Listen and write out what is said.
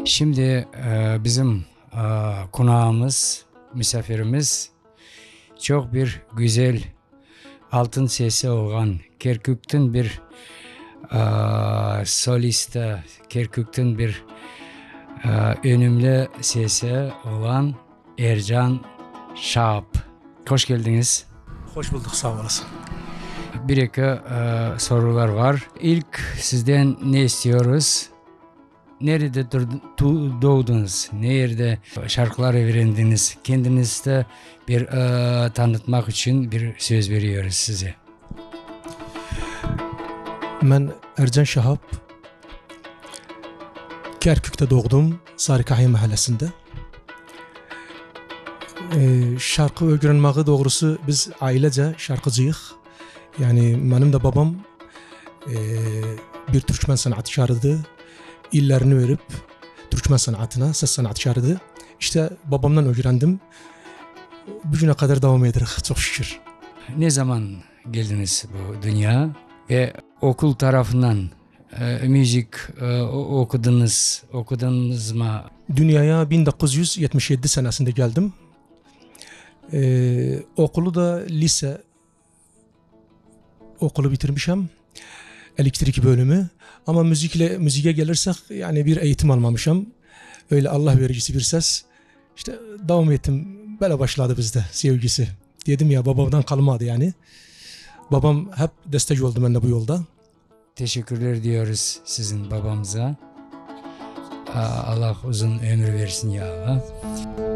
Şimdi bizim konağımız, misafirimiz çok bir güzel altın sesi olan Kerkük'ten bir solista, Kerkük'ten bir önemli sesi olan Ercan Şahap. Hoş geldiniz. Hoş bulduk, sağ olasın. Bir iki sorular var. İlk sizden ne istiyoruz? Nerede doğdunuz? Nerede şarkılar öğrendiniz? Kendinizi de bir tanıtmak için bir söz veriyoruz size. Ben Ercan Şahap. Kerkük'te doğdum, Sarıkahiye mahallesinde. Şarkı öğrenmeyi doğrusu biz ailece şarkıcıyız. Yani benim de babam bir Türkmen sanatçıydı. İllerini verip Türkmen sanatına, ses sanatçıydı. İşte babamdan öğrendim. Bugüne kadar devam ediyoruz çok şükür. Ne zaman geldiniz bu dünya ve okul tarafından müzik okudunuz mu? Dünyaya 1977 senesinde geldim. Okulu da lise okulu bitirmişim. Elektrik bölümü. Ama müziğe gelirsek yani bir eğitim almamışım. Öyle Allah vericisi bir ses. İşte devam ettim. Böyle başladı bizde sevgisi. Dedim ya, babamdan kalmadı yani. Babam hep destek oldu bende bu yolda. Teşekkürler diyoruz sizin babamıza. Allah uzun ömür versin ya Allah.